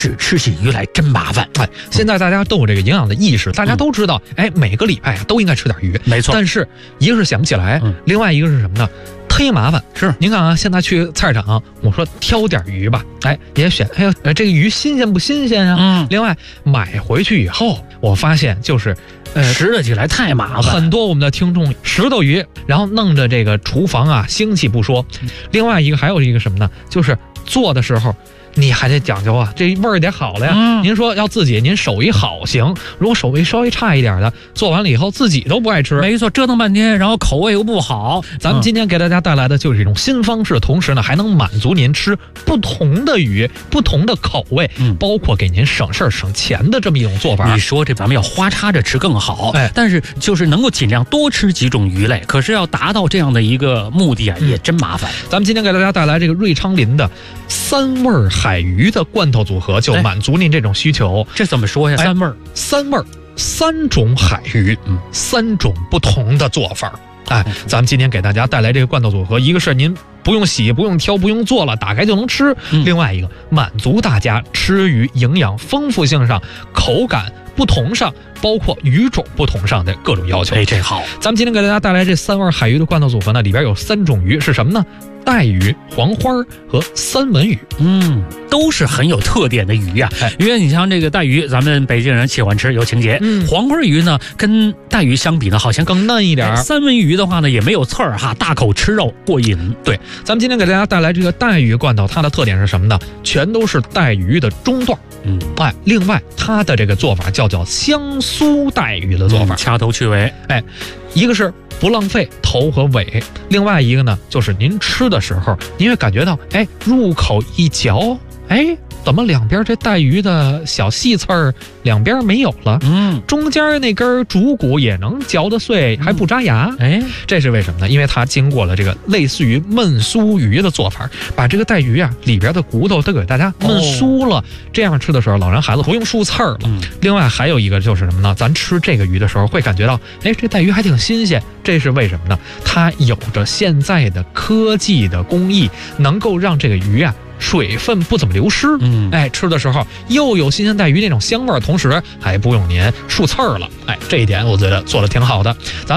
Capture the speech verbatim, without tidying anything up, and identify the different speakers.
Speaker 1: 只吃起鱼来真麻烦。
Speaker 2: 哎，现在大家都有这个营养的意识，大家都知道，哎，每个礼拜啊都应该吃点鱼，
Speaker 1: 没错。
Speaker 2: 但是一个是想不起来，嗯、另外一个是什么呢？忒麻烦。
Speaker 1: 是，
Speaker 2: 您看啊，现在去菜市场，我说挑点鱼吧，哎，也选，哎呦，这个鱼新鲜不新鲜啊？嗯。另外买回去以后，我发现就是。
Speaker 1: 呃，拾掇起来太麻烦，
Speaker 2: 很多我们的听众拾掇鱼，然后弄着这个厨房啊腥气不说，另外一个还有一个什么呢？就是做的时候你还得讲究啊，这味儿得好了呀。嗯、您说要自己您手艺好行，如果手艺稍微差一点的，做完了以后自己都不爱吃。
Speaker 1: 没错，折腾半天，然后口味又不好。
Speaker 2: 咱们今天给大家带来的就是一种新方式，同时呢还能满足您吃不同的鱼、不同的口味，嗯、包括给您省事儿省钱的这么一种做法。
Speaker 1: 你说这咱们要花插着吃更好，哎，但是就是能够尽量多吃几种鱼类，可是要达到这样的一个目的啊，嗯、也真麻烦。
Speaker 2: 咱们今天给大家带来这个瑞昌林的三味儿海鱼的罐头组合，就满足您这种需求。
Speaker 1: 这怎么说呀？三味儿，
Speaker 2: 三味儿，三种海鱼，嗯，三种不同的做法。哎，咱们今天给大家带来这个罐头组合，一个是您不用洗、不用挑、不用做了，打开就能吃；嗯、另外一个满足大家吃鱼营养丰富性上、口感不同上，包括鱼种不同上的各种要求。
Speaker 1: 哎，这好。
Speaker 2: 咱们今天给大家带来这三味海鱼的罐头组合呢，里边有三种鱼是什么呢？带鱼、黄花和三文鱼，
Speaker 1: 嗯，都是很有特点的鱼呀、啊。因为你像这个带鱼，咱们北京人喜欢吃，有情节。嗯，黄花鱼呢，跟带鱼相比呢，好像
Speaker 2: 更嫩一点。
Speaker 1: 三文鱼的话呢，也没有刺儿哈，大口吃肉过瘾。
Speaker 2: 对，咱们今天给大家带来这个带鱼罐头，它的特点是什么呢？全都是带鱼的中段。嗯，哎，另外它的这个做法叫叫香酥带鱼的做法，
Speaker 1: 嗯、掐头去尾。
Speaker 2: 哎，一个是不浪费头和尾，另外一个呢，就是您吃的时候，您会感觉到，哎，入口一嚼，哎，怎么两边这带鱼的小细刺儿两边没有了？嗯，中间那根主骨也能嚼得碎，还不扎牙。哎，这是为什么呢？因为它经过了这个类似于焖酥鱼的做法，把这个带鱼啊里边的骨头都给大家焖酥了，哦、这样吃的时候，老人孩子不用竖刺儿了。嗯、另外还有一个就是什么呢？咱吃这个鱼的时候会感觉到，哎，这带鱼还挺新鲜。这是为什么呢？它有着现在的科技的工艺，能够让这个鱼啊水分不怎么流失。嗯，哎，吃的时候又有新鲜带鱼那种香味儿，同时还不用您竖刺儿了。哎，这一点我觉得做的挺好的。咱